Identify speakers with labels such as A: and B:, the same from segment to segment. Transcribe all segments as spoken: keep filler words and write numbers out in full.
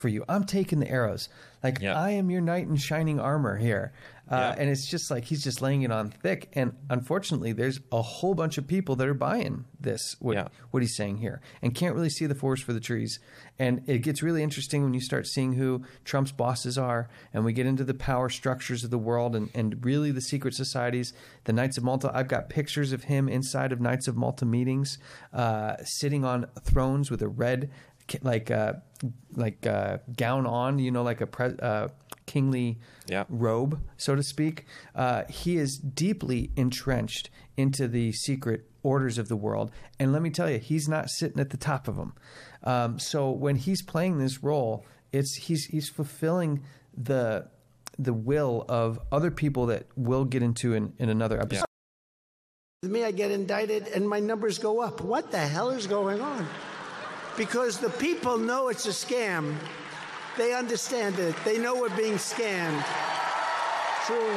A: for you. I'm taking the arrows. Like, yeah. I am your knight in shining armor here. Uh, yeah. And it's just like he's just laying it on thick. And unfortunately, there's a whole bunch of people that are buying this, what, yeah. what he's saying here, and can't really see the forest for the trees. And it gets really interesting when you start seeing who Trump's bosses are, and we get into the power structures of the world and, and really the secret societies, the Knights of Malta. I've got pictures of him inside of Knights of Malta meetings, uh, sitting on thrones with a red like uh, like uh, gown on, you know, like a pre- uh, kingly yeah. robe, so to speak. Uh, he is deeply entrenched into the secret orders of the world. And let me tell you, he's not sitting at the top of them. Um, so when he's playing this role, it's he's he's fulfilling the the will of other people that we'll get into in, in another episode.
B: Yeah. With me, I get indicted and my numbers go up. What the hell is going on? Because the people know it's a scam. They understand it. They know we're being scammed. True.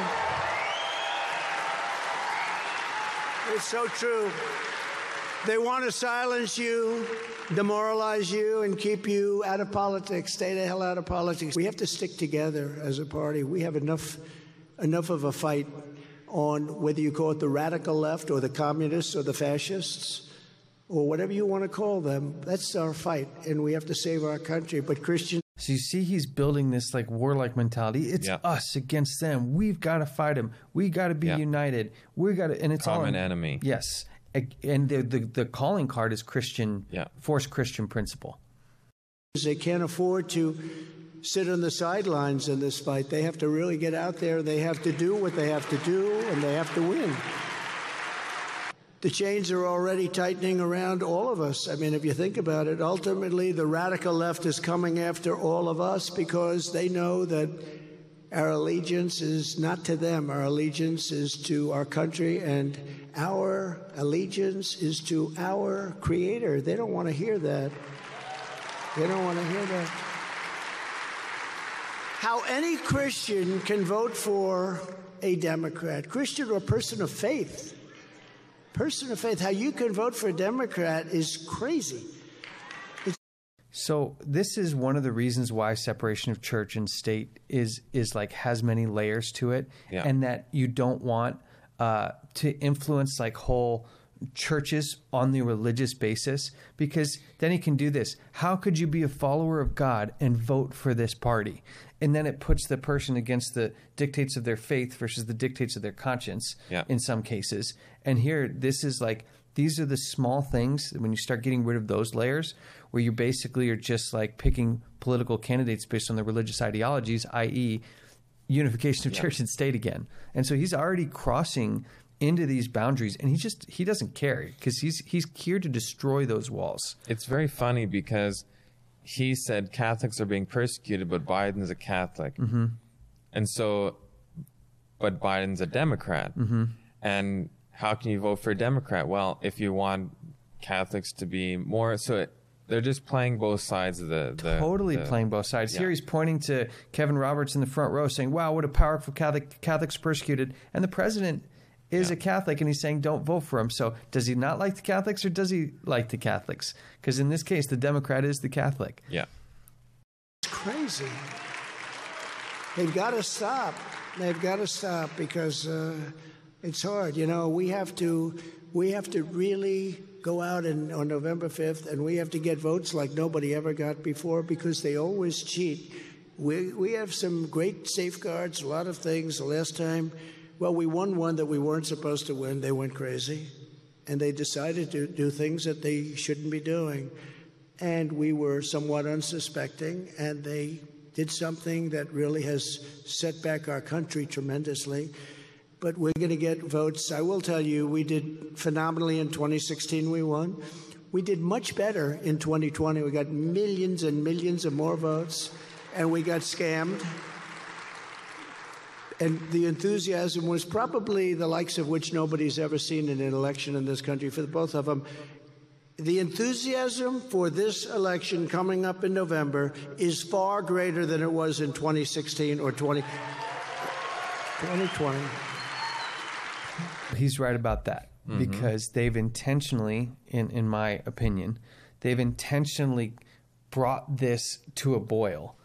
B: It's so true. They want to silence you, demoralize you, and keep you out of politics. Stay the hell out of politics. We have to stick together as a party. We have enough, enough of a fight on whether you call it the radical left or the communists or the fascists, or whatever you want to call them. That's our fight, and we have to save our country. But Christians...
A: So you see he's building this like warlike mentality. It's yeah. us against them. We've got to fight them. We got to be yeah. united. We got to... And it's
C: Common
A: all...
C: enemy.
A: Yes. And the, the, the calling card is Christian,
C: yeah.
A: forced Christian principle.
B: They can't afford to sit on the sidelines in this fight. They have to really get out there. They have to do what they have to do, and they have to win. The chains are already tightening around all of us. I mean, if you think about it, ultimately the radical left is coming after all of us because they know that our allegiance is not to them. Our allegiance is to our country, and our allegiance is to our Creator. They don't want to hear that. They don't want to hear that. How any Christian can vote for a Democrat, Christian or person of faith, person of faith, how you can vote for a Democrat is crazy. It's-
A: so this is one of the reasons why separation of church and state is is like has many layers to it,
C: yeah.
A: and that you don't want uh, to influence like whole churches on the religious basis, because then he can do this. How could you be a follower of God and vote for this party? And then it puts the person against the dictates of their faith versus the dictates of their conscience
C: yeah.
A: in some cases. And here, this is like, these are the small things when you start getting rid of those layers where you basically are just like picking political candidates based on their religious ideologies, that is unification of
C: yeah.
A: church and state again. And so he's already crossing into these boundaries, and he just, he doesn't care because he's, he's here to destroy those walls.
C: It's very funny because he said Catholics are being persecuted, but Biden's a Catholic.
A: Mm-hmm.
C: And so, but Biden's a Democrat.
A: Mm-hmm.
C: And how can you vote for a Democrat? Well, if you want Catholics to be more, so it, they're just playing both sides of the... the
A: totally
C: the,
A: playing both sides.
C: Yeah.
A: Here he's pointing to Kevin Roberts in the front row saying, wow, what a powerful Catholic, Catholics persecuted. And the president is yeah. a Catholic, and he's saying don't vote for him. So does he not like the Catholics, or does he like the Catholics? Because in this case, the Democrat is the Catholic.
C: Yeah.
B: It's crazy. They've got to stop. They've got to stop because uh, it's hard. You know, we have to we have to really go out and, on November fifth, and we have to get votes like nobody ever got before because they always cheat. We we have some great safeguards, a lot of things. The last time, well, we won one that we weren't supposed to win. They went crazy, and they decided to do things that they shouldn't be doing. And we were somewhat unsuspecting, and they did something that really has set back our country tremendously. But we're going to get votes. I will tell you, we did phenomenally in twenty sixteen. We won. We did much better in twenty twenty. We got millions and millions of more votes, and we got scammed. And the enthusiasm was probably the likes of which nobody's ever seen in an election in this country for the both of them. The enthusiasm for this election coming up in November is far greater than it was in twenty sixteen or twenty twenty.
A: He's right about that, mm-hmm. because they've intentionally, in, in my opinion, they've intentionally brought this to a boil.